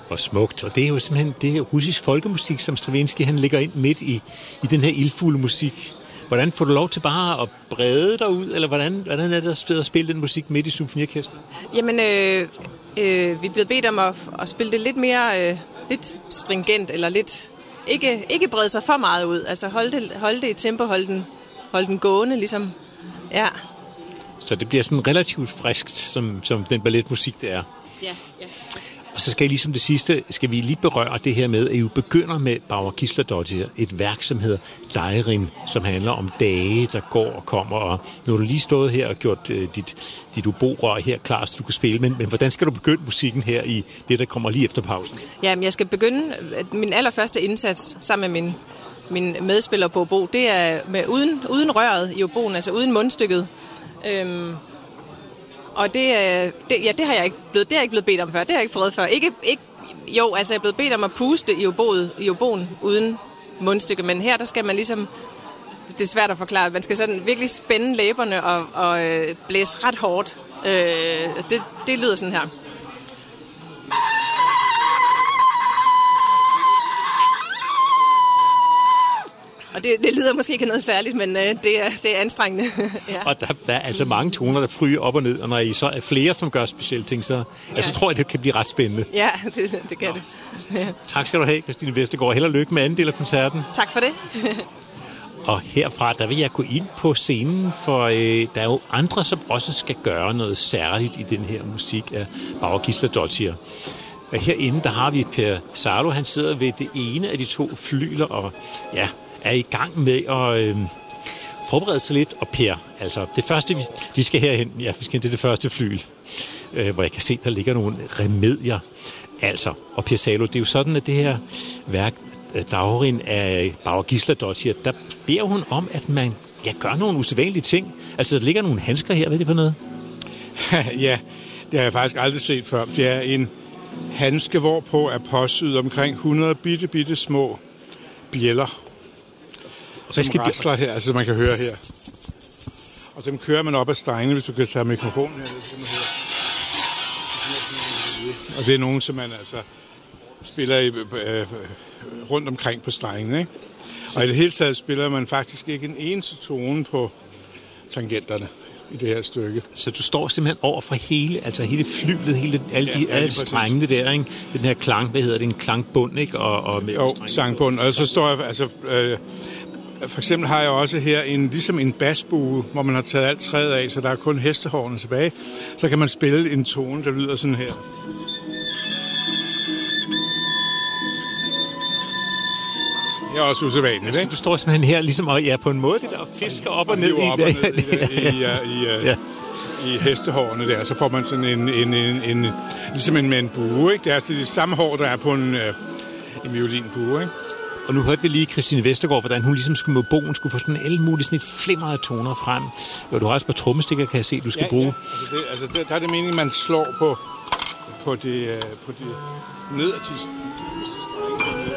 Hvor smukt. Og det er jo simpelthen det her russisk folkemusik, som Stravinsky han lægger ind midt i den her ildfulde musik. Hvordan får du lov til bare at brede dig ud, eller hvordan er det at spille den musik midt i symfoniorkestret? Jamen, vi er blevet bedt om at spille det lidt mere lidt stringent, eller lidt ikke brede sig for meget ud. Altså holde det i tempo, holde den gående, ligesom. Ja. Så det bliver sådan relativt friskt, som den balletmusik, det er. Ja. Og så skal jeg ligesom det sidste, skal vi lige berøre det her med, at I jo begynder med Bauer Gísladóttir, et værk, som hedder Dairim, som handler om dage, der går og kommer. Og nu har du lige stået her og gjort dit oborør her klar, så du kan spille. Men hvordan skal du begynde musikken her i det, der kommer lige efter pausen? Jamen, jeg skal begynde min allerførste indsats sammen med min medspiller på obo. Det er uden røret i oboen, altså uden mundstykket. Og det har jeg ikke blevet bedt om før. Det har jeg ikke prøvet før. Jo, altså jeg er blevet bedt om at puste i oboen uden mundstykke, men her der skal man ligesom, det er svært at forklare, man skal sådan virkelig spænde læberne og blæse ret hårdt. Det lyder sådan her. Og det lyder måske ikke noget særligt, men det er anstrengende. Ja. Og der er altså mange toner, der fryger op og ned, og når I så er flere, som gør specielle ting, så tror jeg, det kan blive ret spændende. Ja, det kan det. Ja. Tak skal du have, Christine Vestergaard. Held og lykke med anden del af koncerten. Tak for det. Og herfra, der vil jeg gå ind på scenen, for der er jo andre, som også skal gøre noget særligt i den her musik af Bauer Gísladóttir. Og herinde, der har vi Per Salo, han sidder ved det ene af de to flygler, og er i gang med at forberede sig lidt. Og Per, altså det første, vi skal herhen, vi skal hen til det første flyl, hvor jeg kan se, der ligger nogle remedier. Altså, og Per Salo, det er jo sådan, at det her værk, Dairim af Bauer Gísladóttir, der beder hun om, at man gør nogle usædvanlige ting. Altså, der ligger nogle handsker her, hvad er det for noget? Ja, det har jeg faktisk aldrig set før. Det er en handske, hvorpå er påsyet omkring 100 bitte små bjælder, som rasler her, altså man kan høre her. Og dem kører man op ad strengene, hvis du kan tage mikrofonen her. Og det er nogen, som man altså spiller rundt omkring på strengene, ikke? Og i det hele taget spiller man faktisk ikke en eneste tone på tangenterne i det her stykke. Så du står simpelthen over for hele flylet, alle strengene der, ikke? Den her klang, hvad hedder det, en klangbund, ikke? Jo, sangbund. Og så står jeg, altså, for eksempel har jeg også her ligesom en basbue, hvor man har taget alt træet af, så der er kun hestehårene tilbage. Så kan man spille en tone, der lyder sådan her. Det er også usædvanligt, ikke? Du står simpelthen her ligesom og på en måde det der fisker op og ned i hestehårene der, så får man sådan ligesom en bue, ikke? Det er det samme hår, der er på en violinbue, ikke? Og nu hørte vi lige Christine Vestergaard, hvordan hun ligesom skulle med bogen, skulle få sådan alle mulige sådan et flimrende toner frem. Og du har også på trommestikker, kan jeg se, du skal bruge. Ja, der er det meningen, man slår på det nederste streng.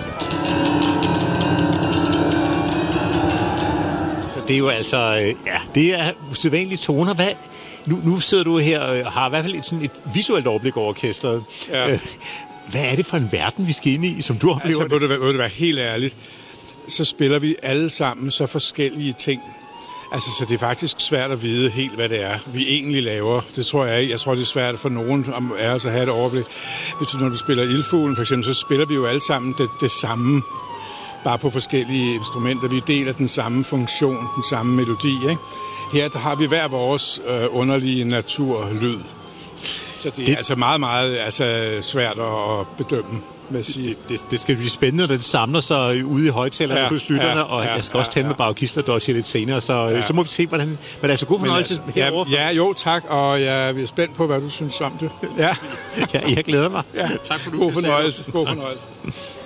Så det er jo altså, det er usædvanlige toner. Nu sidder du her og har i hvert fald et visuelt overblik over orkestret. Ja. Hvad er det for en verden, vi skal ind i, som du oplever? Altså, må det være helt ærligt, så spiller vi alle sammen så forskellige ting. Altså, så det er faktisk svært at vide helt, hvad det er, vi egentlig laver. Det tror jeg ikke. Jeg tror, det er svært for nogen af os at have et overblik. Når du spiller Ildfuglen, for eksempel, så spiller vi jo alle sammen det samme, bare på forskellige instrumenter. Vi deler den samme funktion, den samme melodi, ikke? Her der har vi hver vores underlige naturlyd. Så det er altså meget, meget svært at bedømme, vil jeg sige. Det skal blive spændende, når det samler sig ude i højtalerne hos lytterne, og jeg skal også tale med Bauer Gísladóttir lidt senere, så må vi se, hvordan... Men det er altså god fornøjelse herovre. Ja, jo, tak, og jeg er spændt på, hvad du synes om det. Ja, jeg glæder mig. Ja. Tak for, du God fornøjelse.